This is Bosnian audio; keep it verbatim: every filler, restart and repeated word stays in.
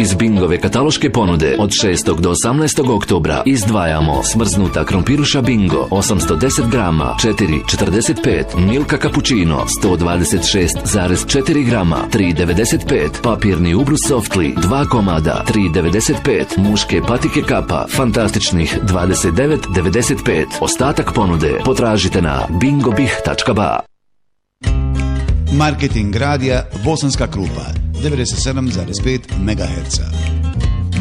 Iz Bingove kataloške ponude od šestog do osamnaestog oktobra izdvajamo smrznuta krompiruša Bingo osamsto deset grama četiri četrdeset pet, Milka Cappuccino sto dvadeset šest zarez četiri grama tri devedeset pet, papirni ubrus Softly dva komada tri devedeset pet, muške patike Kapa fantastičnih dvadeset devet devedeset pet. Ostatak ponude potražite na bingobih tačka ba. Marketing radija Bosanska Krupa devedeset sedam zarez pet megaherca.